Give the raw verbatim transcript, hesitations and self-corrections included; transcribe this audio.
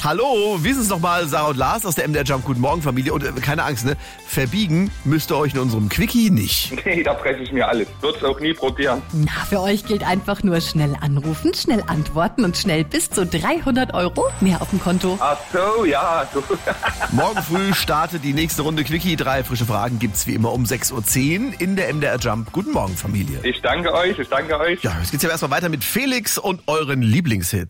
Hallo, wie ist es nochmal, Sarah und Lars aus der M D R Jump Guten Morgen Familie. Und äh, keine Angst, ne? Verbiegen müsst ihr euch in unserem Quickie nicht. Nee, da breche ich mir alles. Würd's auch nie probieren. Na, für euch gilt einfach nur schnell anrufen, schnell antworten und schnell bis zu dreihundert Euro mehr auf dem Konto. Ach so, ja. So. Morgen früh startet die nächste Runde Quickie. Drei frische Fragen gibt's wie immer um sechs Uhr zehn in der M D R Jump Guten Morgen Familie. Ich danke euch, ich danke euch. Ja, jetzt geht's ja erstmal weiter mit Felix und euren Lieblingshits.